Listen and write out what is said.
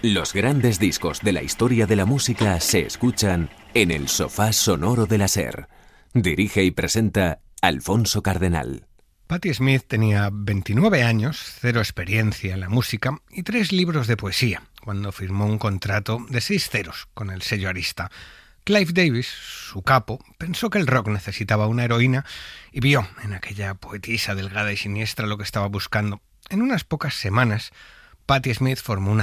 Los grandes discos de la historia de la música se escuchan en el sofá sonoro de la SER. Dirige y presenta Alfonso Cardenal. Patti Smith tenía 29 años, cero experiencia en la música y 3 libros de poesía cuando firmó un contrato de 6 ceros con el sello Arista. Clive Davis, su capo, pensó que el rock necesitaba una heroína y vio en aquella poetisa delgada y siniestra lo que estaba buscando. En unas pocas semanas, Patti Smith formó una